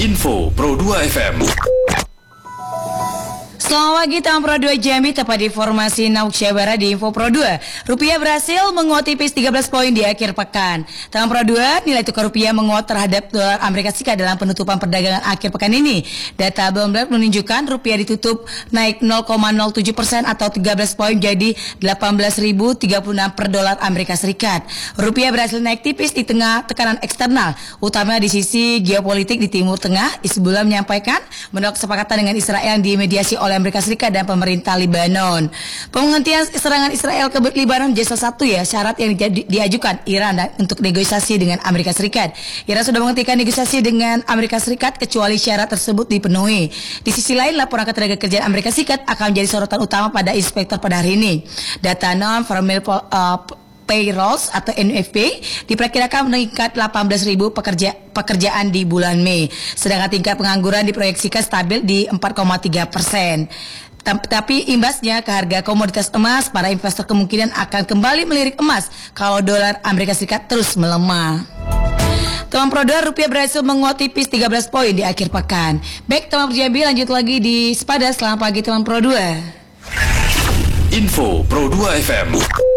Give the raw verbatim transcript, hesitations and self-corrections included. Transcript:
Info Pro dua F M. Selamat pagi, teman Pro dua Jambi, tepat di formasi Nauksya Barat di Info Pro dua. Rupiah berhasil menguat tipis tiga belas poin di akhir pekan. Teman Pro dua, nilai tukar rupiah menguat terhadap dolar Amerika Serikat dalam penutupan perdagangan akhir pekan ini. Data Bloomberg menunjukkan rupiah ditutup naik nol koma nol tujuh persen atau tiga belas poin jadi delapan belas ribu tiga puluh enam per dolar Amerika Serikat. Rupiah berhasil naik tipis di tengah tekanan eksternal, utama di sisi geopolitik di Timur Tengah. Hizbullah menyampaikan menolak kesepakatan dengan Israel yang dimediasi oleh Amerika Serikat dan pemerintah Lebanon. Penghentian serangan Israel ke Lebanon jadi salah satu ya syarat yang di, diajukan Iran dan, untuk negosiasi dengan Amerika Serikat. Iran sudah menghentikan negosiasi dengan Amerika Serikat kecuali syarat tersebut dipenuhi. Di sisi lain, laporan ketenagakerjaan Amerika Serikat akan menjadi sorotan utama pada inspektor pada hari ini. Data non-farm uh, payrolls atau N F P diperkirakan meningkat delapan belas ribu pekerja, pekerjaan di bulan Mei. Sedangkan tingkat pengangguran diproyeksikan stabil di empat koma tiga persen. Tapi imbasnya ke harga komoditas emas, para investor kemungkinan akan kembali melirik emas kalau dolar Amerika Serikat terus melemah. Teman Pro dua, rupiah berhasil menguat tipis tiga belas poin di akhir pekan. Baik, teman Jambi, lanjut lagi di Sepada. Selamat pagi teman Pro dua. Info Pro dua F M.